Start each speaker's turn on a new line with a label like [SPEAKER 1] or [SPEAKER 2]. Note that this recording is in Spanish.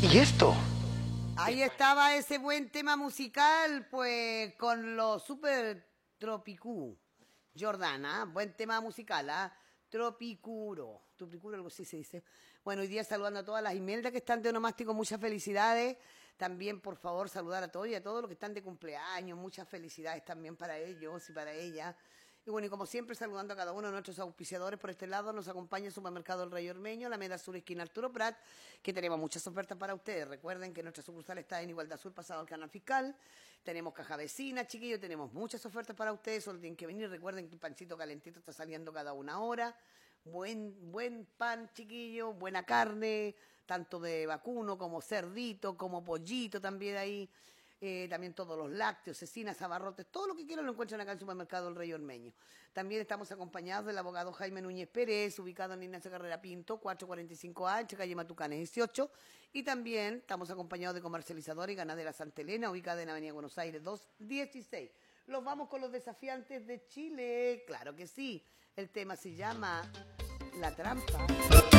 [SPEAKER 1] ¿Y esto?
[SPEAKER 2] Ahí estaba ese buen tema musical, pues con los Super Tropicú. Jordana, buen tema musical, ¿ah? Tropicuro, algo así se dice. Bueno, hoy día saludando a todas las Imelda que están de onomástico, muchas felicidades. También, por favor, saludar a todos y a todos los que están de cumpleaños, muchas felicidades también para ellos y para ellas. Y bueno, y como siempre, saludando a cada uno de nuestros auspiciadores por este lado, nos acompaña el Supermercado El Rey Ormeño, la Meda Sur, esquina Arturo Prat, que tenemos muchas ofertas para ustedes. Recuerden que nuestra sucursal está en Igualdad Sur, pasado al canal fiscal. Tenemos caja vecina, chiquillos, tenemos muchas ofertas para ustedes, solo tienen que venir. Recuerden que el pancito calentito está saliendo cada una hora. Buen pan, chiquillo, buena carne, tanto de vacuno como cerdito, como pollito también ahí. También todos los lácteos, cecinas, abarrotes, todo lo que quieran lo encuentran acá en el Supermercado El Rey Ormeño. También estamos acompañados del abogado Jaime Núñez Pérez, ubicado en Ignacio Carrera Pinto, 445A, calle Matucanes 18. Y también estamos acompañados de Comercializadora y Ganadera Santa Elena, ubicada en Avenida Buenos Aires 216. Los vamos con los desafiantes de Chile, claro que sí. El tema se llama La Trampa.